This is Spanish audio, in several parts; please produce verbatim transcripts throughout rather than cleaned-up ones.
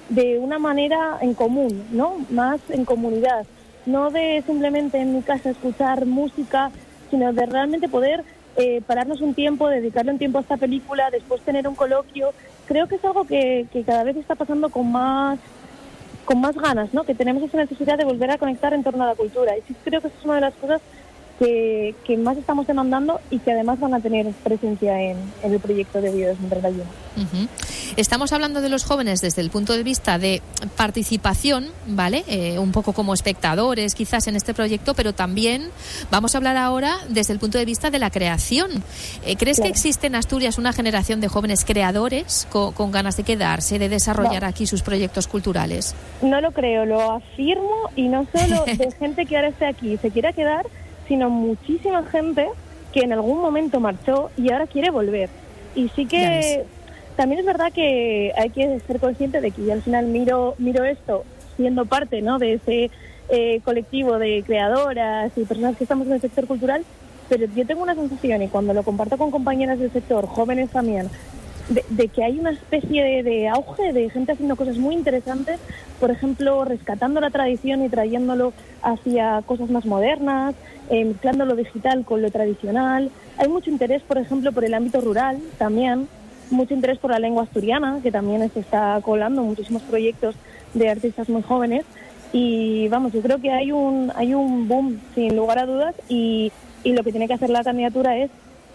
de una manera en común, ¿no? Más en comunidad, no de simplemente en mi casa escuchar música, sino de realmente poder eh, pararnos un tiempo, dedicarle un tiempo a esta película, después tener un coloquio. Creo que es algo que, que cada vez está pasando con más con más ganas, ¿no? Que tenemos esa necesidad de volver a conectar en torno a la cultura. Y sí creo que esa es una de las cosas que, que más estamos demandando y que además van a tener presencia en, en el proyecto de Oviedo dos mil treinta y uno. Uh-huh. Estamos hablando de los jóvenes desde el punto de vista de participación, ¿vale? Eh, un poco como espectadores quizás en este proyecto, pero también vamos a hablar ahora desde el punto de vista de la creación. Eh, ¿Crees claro. que existe en Asturias una generación de jóvenes creadores con, con ganas de quedarse, de desarrollar no. aquí sus proyectos culturales? No lo creo, lo afirmo, y no solo de gente que ahora esté aquí y se quiera quedar, sino muchísima gente que en algún momento marchó y ahora quiere volver. Y sí que también es verdad que hay que ser consciente de que yo al final miro miro esto siendo parte, ¿no?, de ese eh, colectivo de creadoras y personas que estamos en el sector cultural, pero yo tengo una sensación, y cuando lo comparto con compañeras del sector, jóvenes también, de, de que hay una especie de, de auge de gente haciendo cosas muy interesantes, por ejemplo, rescatando la tradición y trayéndolo hacia cosas más modernas, eh, mezclando lo digital con lo tradicional. Hay mucho interés, por ejemplo, por el ámbito rural también, mucho interés por la lengua asturiana, que también se está colando muchísimos proyectos de artistas muy jóvenes, y vamos, yo creo que hay un hay un boom sin lugar a dudas, y, y lo que tiene que hacer la candidatura es,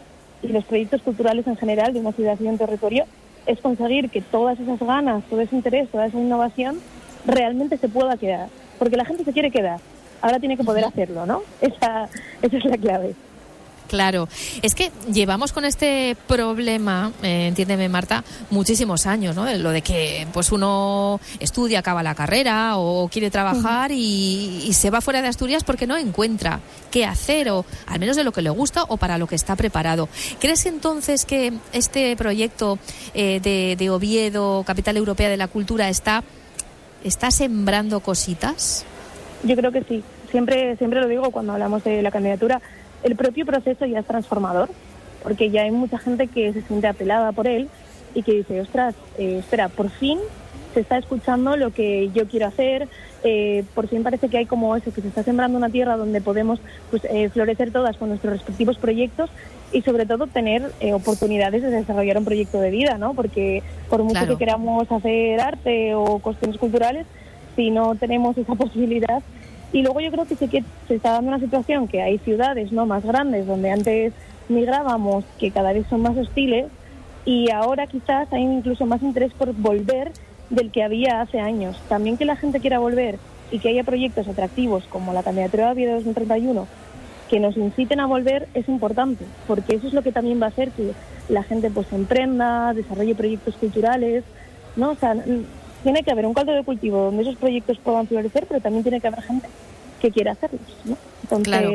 y los proyectos culturales en general de una ciudad y un territorio, es conseguir que todas esas ganas, todo ese interés, toda esa innovación realmente se pueda quedar, porque la gente se quiere quedar, ahora tiene que poder hacerlo, ¿no? Esa, esa es la clave. Claro, es que llevamos con este problema, eh, entiéndeme Marta, muchísimos años, ¿no? Lo de que pues uno estudia, acaba la carrera o quiere trabajar uh-huh. y, y se va fuera de Asturias porque no encuentra qué hacer, o al menos de lo que le gusta o para lo que está preparado. ¿Crees entonces que este proyecto eh, de, de Oviedo, Capital Europea de la Cultura, está, está sembrando cositas? Yo creo que sí. Siempre, siempre lo digo cuando hablamos de la candidatura. El propio proceso ya es transformador, porque ya hay mucha gente que se siente apelada por él y que dice, ostras, eh, espera, por fin se está escuchando lo que yo quiero hacer, eh, por fin parece que hay como eso, que se está sembrando una tierra donde podemos pues eh, florecer todas con nuestros respectivos proyectos y sobre todo tener eh, oportunidades de desarrollar un proyecto de vida, ¿no? Porque por mucho claro. que queramos hacer arte o cuestiones culturales, si no tenemos esa posibilidad. Y luego yo creo que sí que se está dando una situación que hay ciudades, ¿no?, más grandes donde antes migrábamos, que cada vez son más hostiles, y ahora quizás hay incluso más interés por volver del que había hace años. También que la gente quiera volver y que haya proyectos atractivos como la candidatura de Oviedo dos mil treinta y uno que nos inciten a volver es importante, porque eso es lo que también va a hacer que la gente pues emprenda, desarrolle proyectos culturales, ¿no? O sea, tiene que haber un caldo de cultivo donde esos proyectos puedan florecer, pero también tiene que haber gente que quiera hacerlos, ¿no? Entonces, claro.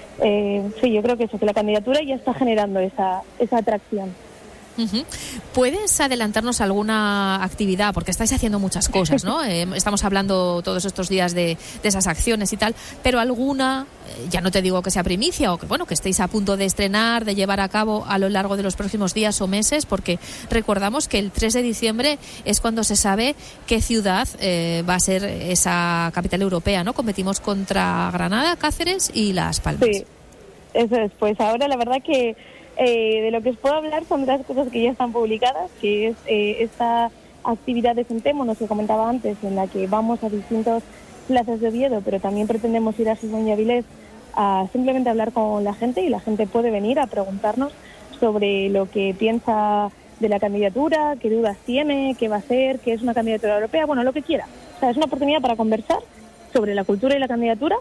eh, sí, yo creo que eso, que la candidatura ya está generando esa, esa atracción. Uh-huh. ¿Puedes adelantarnos alguna actividad? Porque estáis haciendo muchas cosas, ¿no? Eh, estamos hablando todos estos días de, de esas acciones y tal, pero alguna, eh, ya no te digo que sea primicia o que, bueno, que estéis a punto de estrenar, de llevar a cabo a lo largo de los próximos días o meses, porque recordamos que el tres de diciembre es cuando se sabe qué ciudad eh, va a ser esa capital europea, ¿no? Competimos contra Granada, Cáceres y Las Palmas. Sí, eso es. Pues ahora la verdad que Eh, de lo que os puedo hablar son las cosas que ya están publicadas, que es eh, esta actividad de Sentémonos que comentaba antes, en la que vamos a distintas plazas de Oviedo, pero también pretendemos ir a Gijón y Avilés a simplemente hablar con la gente, y la gente puede venir a preguntarnos sobre lo que piensa de la candidatura, qué dudas tiene, qué va a hacer, qué es una candidatura europea, bueno, lo que quiera. O sea, es una oportunidad para conversar sobre la cultura y la candidatura.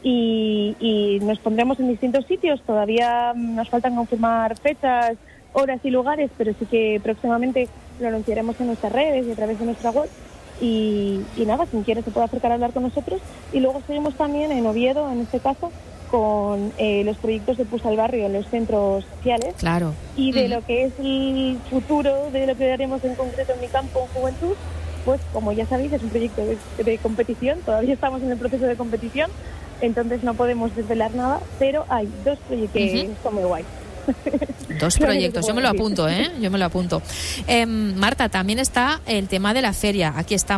Y, y nos pondremos en distintos sitios. Todavía nos faltan confirmar fechas, horas y lugares, pero sí que próximamente lo anunciaremos en nuestras redes y a través de nuestra web. Y, y nada, quien quiera se puede acercar a hablar con nosotros. Y luego seguimos también en Oviedo, en este caso, con eh, los proyectos de Push al Barrio en los centros sociales. Claro. Y de mm. lo que es el futuro, de lo que haremos en concreto en Mi Campo en Juventud, pues como ya sabéis, es un proyecto de, de competición. Todavía estamos en el proceso de competición, entonces no podemos desvelar nada, pero hay dos proyectos que uh-huh. son muy guay. Dos proyectos, yo me lo apunto, ¿eh? Yo me lo apunto. Eh, Marta, también está el tema de la feria. Aquí estamos.